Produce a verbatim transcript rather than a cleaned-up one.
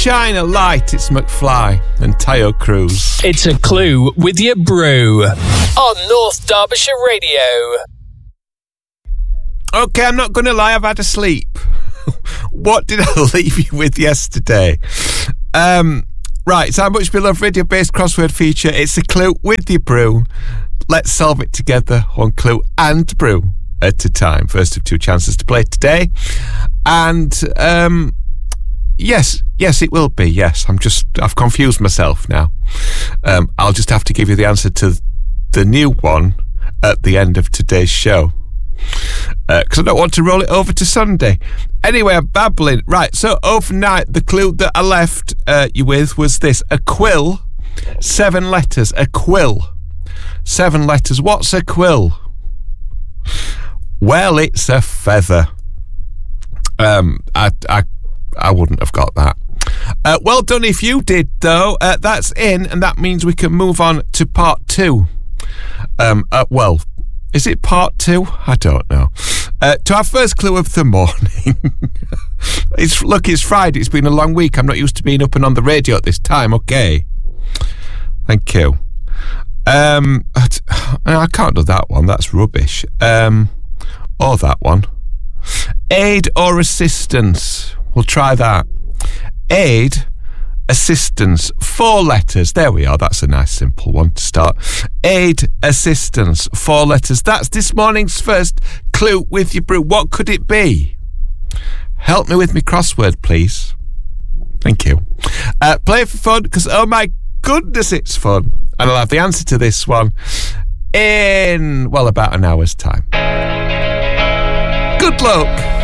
shine a light, it's McFly and Tayo Cruz. It's a clue with your brew on North Derbyshire Radio. Okay, I'm not going to lie, I've had a sleep. What did I leave you with yesterday? Um, right, it's How Much We Love radio-based crossword feature. It's a clue with your brew. Let's solve it together, one clue and brew at a time. First of two chances to play today. And, um, yes, yes, it will be, yes. I'm just, I've confused myself now. Um, I'll just have to give you the answer to the new one at the end of today's show. Because uh, I don't want to roll it over to Sunday. Anyway, I'm babbling. Right, so overnight, the clue that I left uh, you with was this. A quill, seven letters. A quill, seven letters. What's a quill? Well, it's a feather. Um, I, I, I wouldn't have got that. Uh, well done if you did, though. Uh, that's in, and that means we can move on to part two. Um, uh, well... Is it part two? I don't know. Uh, to our first clue of the morning. it's Look, it's Friday. It's been a long week. I'm not used to being up and on the radio at this time. Okay. Thank you. Um, I can't do that one. That's rubbish. Um, or that one. Aid or assistance. We'll try that. Aid, assistance, four letters. There we are. That's a nice simple one to start. Aid, assistance, four letters. That's this morning's first clue with your brew. What could it be? Help me with my crossword, please. Thank you. Uh, play for fun, because oh my goodness, it's fun. And I'll have the answer to this one in, well, about an hour's time. Good luck.